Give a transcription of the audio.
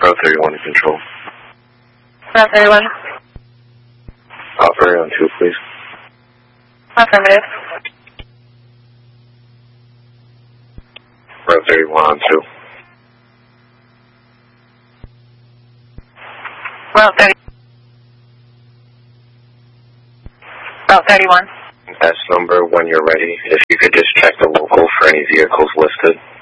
Route 31 to control. Route 31. Operator on 2, please. Affirmative. Route 31 on 2. Route 30. Route 31. That's number when you're ready. If you could just check the local for any vehicles listed.